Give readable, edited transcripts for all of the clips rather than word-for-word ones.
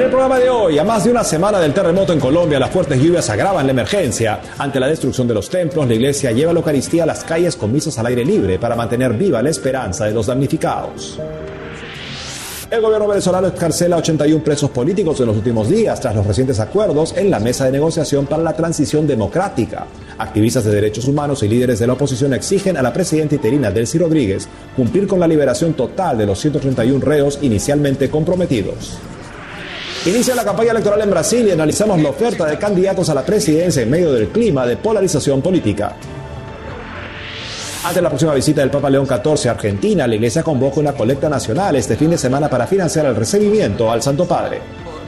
el programa de hoy, a más de una semana del terremoto en Colombia, las fuertes lluvias agravan la emergencia. Ante la destrucción de los templos, la iglesia lleva la Eucaristía a las calles con misas al aire libre para mantener viva la esperanza de los damnificados. El gobierno venezolano excarcela a 81 presos políticos en los últimos días tras los recientes acuerdos en la mesa de negociación para la transición democrática. Activistas de derechos humanos y líderes de la oposición exigen a la presidenta interina Delcy Rodríguez cumplir con la liberación total de los 131 reos inicialmente comprometidos. Inicia la campaña electoral en Brasil y analizamos la oferta de candidatos a la presidencia en medio del clima de polarización política. Ante la próxima visita del Papa León XIV a Argentina, la Iglesia convoca una colecta nacional este fin de semana para financiar el recibimiento al Santo Padre.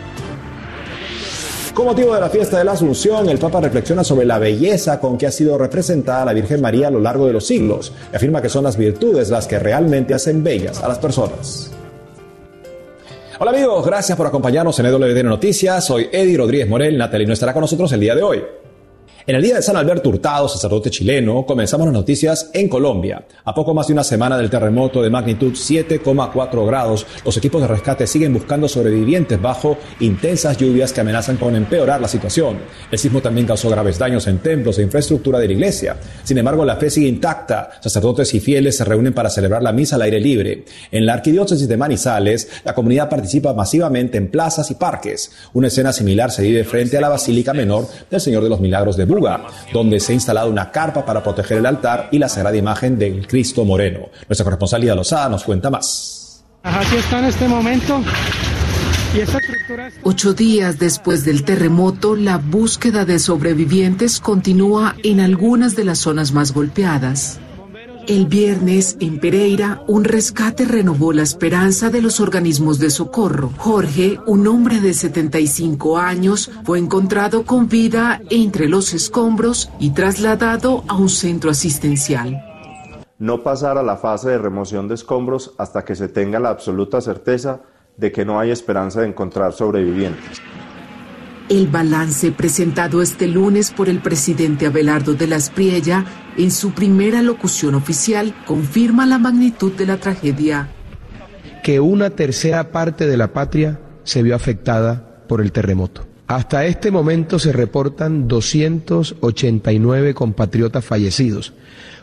Con motivo de la fiesta de la Asunción, el Papa reflexiona sobre la belleza con que ha sido representada la Virgen María a lo largo de los siglos y afirma que son las virtudes las que realmente hacen bellas a las personas. Hola amigos, gracias por acompañarnos en EWTN Noticias. Soy Eddie Rodríguez Morel. Natalie no estará con nosotros el día de hoy. En el día de San Alberto Hurtado, sacerdote chileno, comenzamos las noticias en Colombia. A poco más de una semana del terremoto de magnitud 7,4 grados, los equipos de rescate siguen buscando sobrevivientes bajo intensas lluvias que amenazan con empeorar la situación. El sismo también causó graves daños en templos e infraestructura de la iglesia. Sin embargo, la fe sigue intacta. Sacerdotes y fieles se reúnen para celebrar la misa al aire libre. En la arquidiócesis de Manizales, la comunidad participa masivamente en plazas y parques. Una escena similar se vive frente a la Basílica Menor del Señor de los Milagros de Buga, donde se ha instalado una carpa para proteger el altar y la sagrada imagen del Cristo Moreno. Nuestra corresponsal Lida Lozada nos cuenta más. Aquí está en este momento. Y esta estructura... 8 días después del terremoto, la búsqueda de sobrevivientes continúa en algunas de las zonas más golpeadas. El viernes, en Pereira, un rescate renovó la esperanza de los organismos de socorro. Jorge, un hombre de 75 años, fue encontrado con vida entre los escombros y trasladado a un centro asistencial. No pasar a la fase de remoción de escombros hasta que se tenga la absoluta certeza de que no hay esperanza de encontrar sobrevivientes. El balance presentado este lunes por el presidente Abelardo de la Espriella en su primera locución oficial confirma la magnitud de la tragedia. Que una tercera parte de la patria se vio afectada por el terremoto. Hasta este momento se reportan 289 compatriotas fallecidos,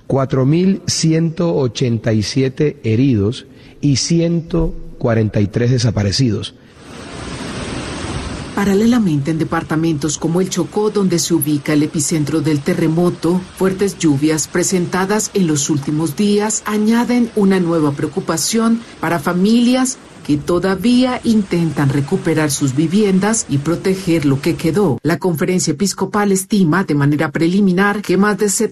4.187 heridos y 143 desaparecidos. Paralelamente, en departamentos como el Chocó, donde se ubica el epicentro del terremoto, fuertes lluvias presentadas en los últimos días añaden una nueva preocupación para familias que todavía intentan recuperar sus viviendas y proteger lo que quedó. La Conferencia Episcopal estima de manera preliminar que más de